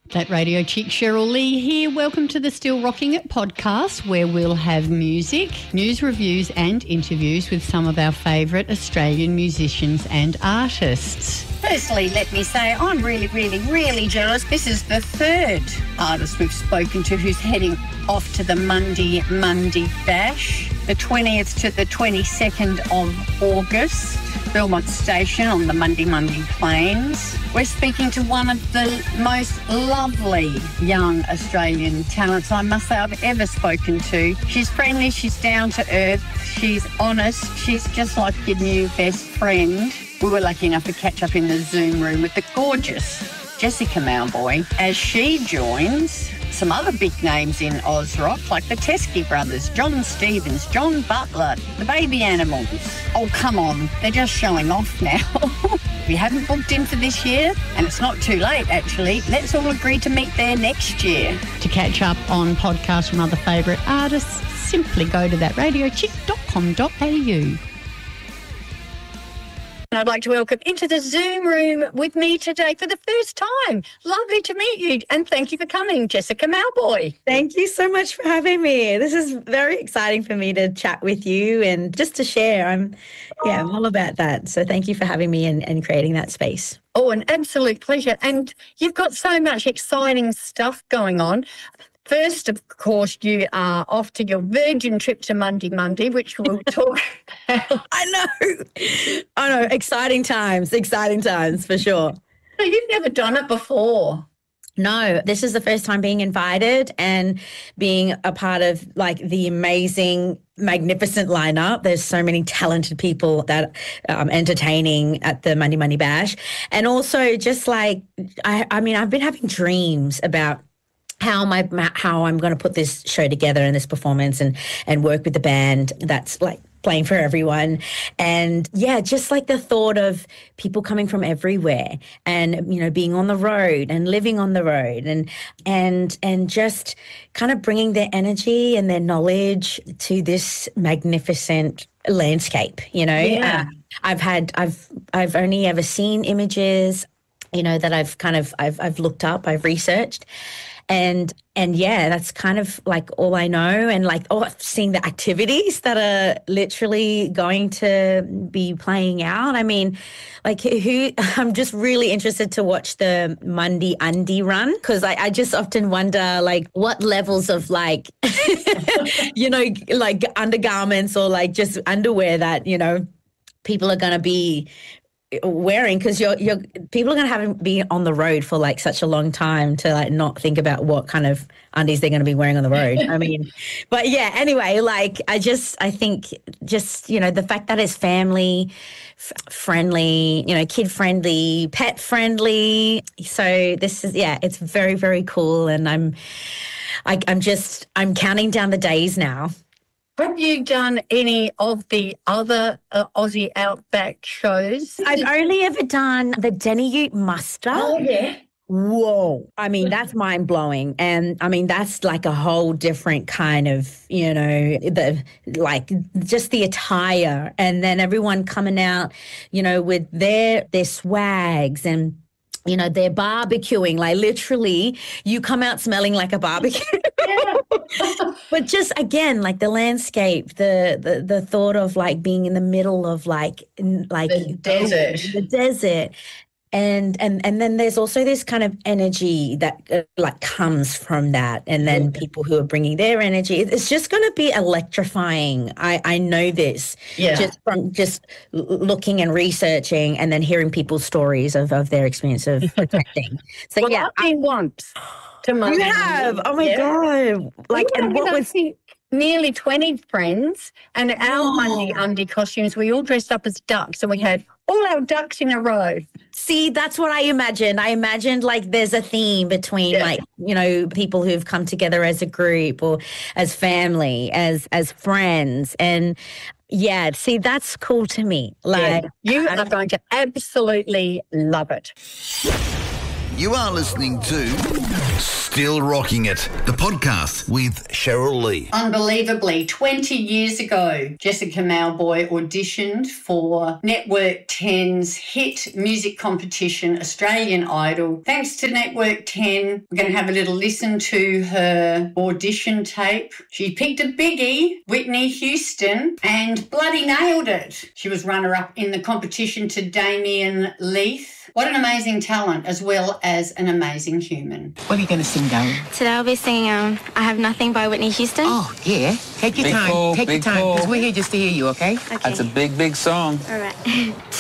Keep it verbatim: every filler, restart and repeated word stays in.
That radio chick Cheryl Lee here. Welcome to the Still Rocking It podcast, where we'll have music, news reviews and interviews with some of our favourite Australian musicians and artists. Firstly, let me say I'm really, really, really jealous. This is the third artist we've spoken to who's heading off to the Monday Monday Bash, the twentieth to the twenty-second of August, Belmont Station on the Monday Monday Plains. We're speaking to one of the most lovely young Australian talents I must say I've ever spoken to. She's friendly, she's down to earth, she's honest, she's just like your new best friend. We were lucky enough to catch up in the Zoom room with the gorgeous Jessica Mauboy as she joins some other big names in Oz Rock, like the Teskey Brothers, John Stevens, John Butler, the Baby Animals. Oh, come on, they're just showing off now. If you haven't booked in for this year, and it's not too late actually, let's all agree to meet there next year. To catch up on podcasts from other favourite artists, simply go to that radio chick dot com dot a u. I'd like to welcome into the Zoom room with me today for the first time. Lovely to meet you, and thank you for coming, Jessica Mauboy. Thank you so much for having me. This is very exciting for me to chat with you and just to share. I'm, yeah, I'm all about that. So thank you for having me and, and creating that space. Oh, an absolute pleasure. And you've got so much exciting stuff going on. First, of course, you are off to your Virgin trip to Monday Monday, which we'll talk about. I know. I know. Exciting times. Exciting times for sure. So you've never done it before. No, this is the first time being invited and being a part of like the amazing, magnificent lineup. There's so many talented people that um entertaining at the Monday Monday Bash. And also just like, I, I mean, I've been having dreams about how my how I'm going to put this show together and this performance and and work with the band that's like playing for everyone. And yeah, just like the thought of people coming from everywhere and, you know, being on the road and living on the road and and and just kind of bringing their energy and their knowledge to this magnificent landscape, you know. Yeah. Uh, I've had I've I've only ever seen images, you know, that I've kind of I've I've looked up, I've researched. And, and yeah, that's kind of like all I know. And like, oh, seeing the activities that are literally going to be playing out. I mean, like who, I'm just really interested to watch the Monday Undie run, because I, I just often wonder like what levels of like, you know, like undergarments or like just underwear that, you know, people are going to be wearing, because you're you're people are going to have be on the road for like such a long time to like not think about what kind of undies they're going to be wearing on the road. I mean, but yeah, anyway, like I just I think just, you know, the fact that it's family f- friendly, you know, kid friendly, pet friendly. So this is, yeah, it's very, very cool. And I'm I, I'm just I'm counting down the days now. Have you done any of the other uh, Aussie Outback shows? I've only ever done the Denny Ute Muster. Oh, yeah. Whoa. I mean, that's mind blowing. And I mean, that's like a whole different kind of, you know, the like just the attire and then everyone coming out, you know, with their their swags and, you know, they're barbecuing, like literally you come out smelling like a barbecue. But just, again, like the landscape, the, the the thought of like being in the middle of like, like the desert, the desert. And, and, and then there's also this kind of energy that uh, like comes from that. And then yeah. people who are bringing their energy, it's just going to be electrifying. I, I know this yeah. just from just looking and researching and then hearing people's stories of, of their experience of protecting. So well, yeah. I've been once to Monday. You have? Oh my yeah. God. Like, we and what was... nearly twenty friends, and our oh. Monday undie costumes, we all dressed up as ducks, and we had all our ducks in a row. See, that's what I imagined. I imagined like there's a theme between yeah. like, you know, people who've come together as a group or as family, as as friends. And yeah, see, that's cool to me. Like yeah. you are going to absolutely love it. You are listening to Still Rocking It, the podcast with Cheryl Lee. Unbelievably, twenty years ago, Jessica Mauboy auditioned for Network ten's hit music competition, Australian Idol. Thanks to Network ten, we're going to have a little listen to her audition tape. She picked a biggie, Whitney Houston, and bloody nailed it. She was runner-up in the competition to Damien Leith. What an amazing talent, as well as an amazing human. What are you going to sing, darling? Today I'll be singing um, I Have Nothing by Whitney Houston. Oh, yeah. Take your Big time. pull, Take your big time, because pull. we're here just to hear you, okay? Okay. That's a big, big song. All right.